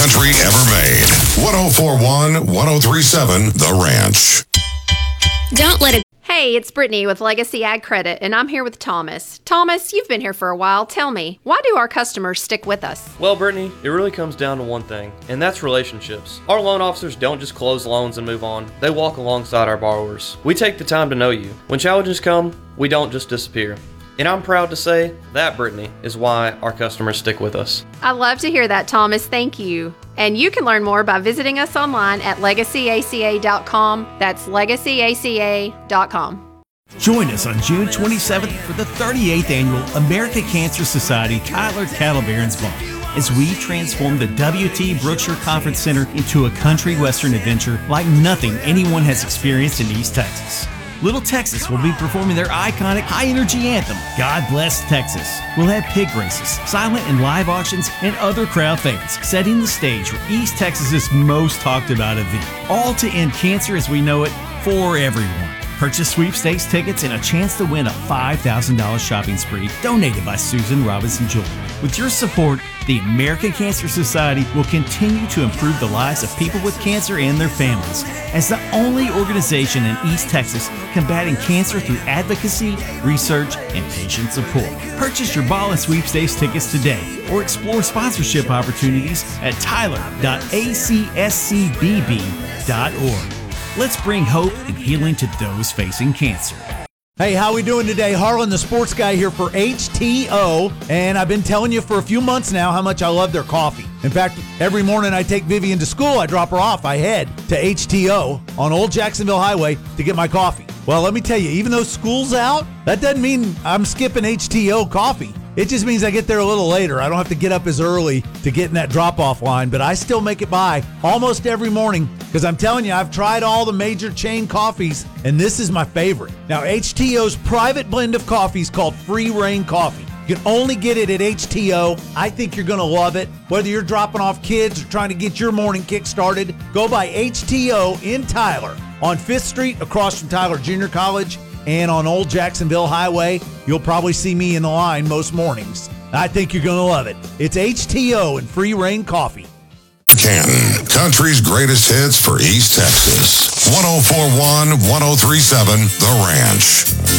country ever made. 1041, 1037, The Ranch. Don't let it. Hey, it's Brittany with Legacy Ag Credit, and I'm here with Thomas. Thomas, you've been here for a while. Tell me, why do our customers stick with us? Well, Brittany, it really comes down to one thing, and that's relationships. Our loan officers don't just close loans and move on. They walk alongside our borrowers. We take the time to know you. When challenges come, we don't just disappear. And I'm proud to say that, Brittany, is why our customers stick with us. I love to hear that, Thomas. Thank you. And you can learn more by visiting us online at legacyaca.com. That's legacyaca.com. Join us on June 27th for the 38th Annual American Cancer Society Tyler Cattle Barons Ball, as we transform the WT Brookshire Conference Center into a country western adventure like nothing anyone has experienced in East Texas. Little Texas will be performing their iconic high-energy anthem, God Bless Texas. We'll have pig races, silent and live auctions, and other crowd favorites, setting the stage for East Texas's most talked-about event. All to end cancer as we know it for everyone. Purchase sweepstakes tickets and a chance to win a $5,000 shopping spree donated by Susan Robinson Jewelry. With your support, the American Cancer Society will continue to improve the lives of people with cancer and their families as the only organization in East Texas combating cancer through advocacy, research, and patient support. Purchase your ball and sweepstakes tickets today or explore sponsorship opportunities at tyler.acscbb.org. Let's bring hope and healing to those facing cancer. Hey, how we doing today? Harlan, the sports guy here for HTO, and I've been telling you for a few months now how much I love their coffee. In fact, every morning I take Vivian to school, I drop her off, I head to HTO on Old Jacksonville Highway to get my coffee. Well, let me tell you, even though school's out, that doesn't mean I'm skipping HTO coffee. It just means I get there a little later. I don't have to get up as early to get in that drop-off line, but I still make it by almost every morning because I'm telling you, I've tried all the major chain coffees, and this is my favorite. Now, HTO's private blend of coffee is called Free Reign Coffee. You can only get it at HTO. I think you're going to love it. Whether you're dropping off kids or trying to get your morning kick started, go by HTO in Tyler on 5th Street across from Tyler Junior College. And on Old Jacksonville Highway, you'll probably see me in the line most mornings. I think you're going to love it. It's HTO and Free Reign Coffee. Canton, country's greatest hits for East Texas. 1041, 1037, The Ranch.